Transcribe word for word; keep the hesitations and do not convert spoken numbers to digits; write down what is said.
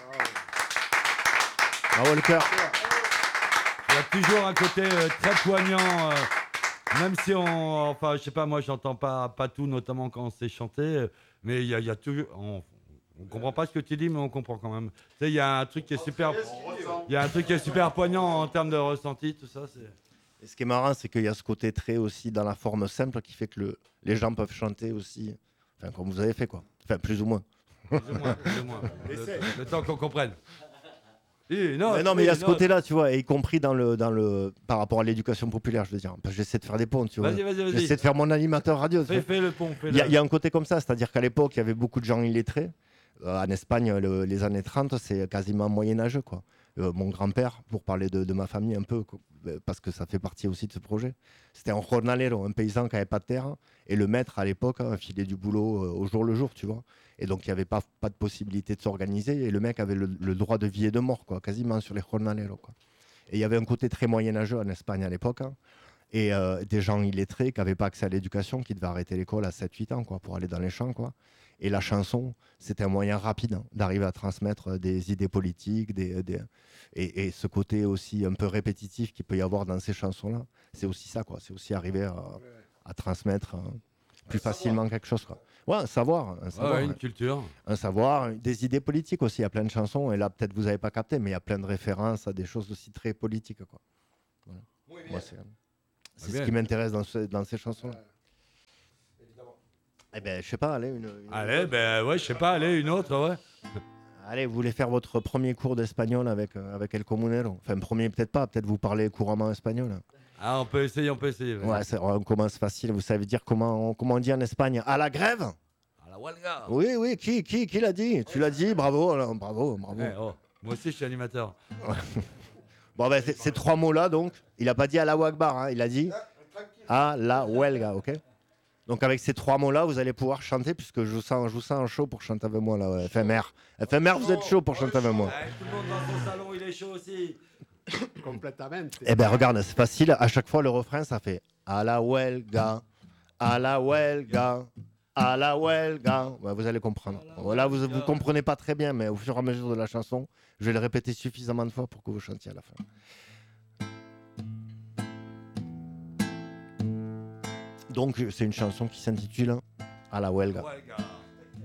Bravo le cœur. Il y a toujours un côté euh, très poignant, euh, même si on, enfin, je sais pas, moi, j'entends pas, pas tout, notamment quand on sait chanter, euh, mais il y a, il y a toujours, on, on comprend pas ce que tu dis, mais on comprend quand même. Tu sais, il y a un truc qui est super, il y a un truc qui est super poignant en termes de ressenti, tout ça, c'est. Et ce qui est marrant, c'est qu'il y a ce côté très aussi dans la forme simple qui fait que le, les gens peuvent chanter aussi, enfin comme vous avez fait quoi, enfin plus ou moins. Plus ou moins, plus ou moins. Le, le temps qu'on comprenne. Une autre, mais non, mais il y a ce une autre. côté-là, tu vois, et y compris dans le, dans le, par rapport à l'éducation populaire, je veux dire. Parce que j'essaie de faire des ponts, tu vois. Vas-y, vas-y, vas-y. J'essaie de faire mon animateur radio. Fais, fais le pont. Il y, y a un côté comme ça, c'est-à-dire qu'à l'époque, il y avait beaucoup de gens illettrés. Euh, en Espagne, le, les années trente, c'est quasiment moyenâgeux, quoi. Euh, mon grand-père, pour parler de, de ma famille un peu, parce que ça fait partie aussi de ce projet, c'était un jornalero, un paysan qui n'avait pas de terre, et le maître à l'époque hein, filait du boulot euh, au jour le jour, tu vois. Et donc il n'y avait pas, pas de possibilité de s'organiser, et le mec avait le, le droit de vie et de mort, quoi, quasiment sur les jornaleros, quoi. Et il y avait un côté très moyenâgeux en Espagne à l'époque, hein, et euh, des gens illettrés qui n'avaient pas accès à l'éducation, qui devaient arrêter l'école à sept huit ans, quoi, pour aller dans les champs, quoi. Et la chanson, c'était un moyen rapide hein, d'arriver à transmettre des idées politiques, des, des... Et, et ce côté aussi un peu répétitif qu'il peut y avoir dans ces chansons-là, c'est aussi ça, quoi. C'est aussi arriver à, à transmettre hein, plus un facilement savoir. quelque chose, quoi. Ouais, un savoir, un savoir, ouais, une culture, un savoir, des idées politiques aussi. Il y a plein de chansons, et là peut-être vous n'avez pas capté, mais il y a plein de références à des choses aussi très politiques, quoi. Voilà. Oui, Moi, c'est, c'est ce qui m'intéresse dans, ce, dans ces chansons-là. Eh ben, je sais pas, allez, une. une allez, ben ouais, je sais pas, allez, une autre, ouais. Allez, vous voulez faire votre premier cours d'espagnol avec, euh, avec El Comunero. Enfin, premier, peut-être pas, peut-être vous parlez couramment espagnol. Ah, on peut essayer, on peut essayer. Ouais, on commence facile. Vous savez dire comment on, comment on dit en Espagne? À la grève? À la huelga. Oui, oui, qui, qui, qui l'a dit? Tu l'as dit, bravo, alors, bravo, bravo. Eh, oh. Moi aussi, je suis animateur. Bon, ben, c'est, ces trois mots-là, donc, il a pas dit à la Wagbar, hein, il a dit à la huelga, ok? Donc avec ces trois mots-là, vous allez pouvoir chanter, puisque je vous sens, je vous sens chaud pour chanter avec moi, là, ouais. F M R. F M R, vous êtes chaud pour chanter avec moi. Ouais, tout le monde dans son salon, il est chaud aussi. Complètement. Eh ben regarde, c'est facile. À chaque fois, le refrain, ça fait à la huelga, à la huelga, à la huelga. Ouais, vous allez comprendre. Voilà, vous ne comprenez pas très bien, mais au fur et à mesure de la chanson, je vais le répéter suffisamment de fois pour que vous chantiez à la fin. Donc, c'est une chanson qui s'intitule À la huelga.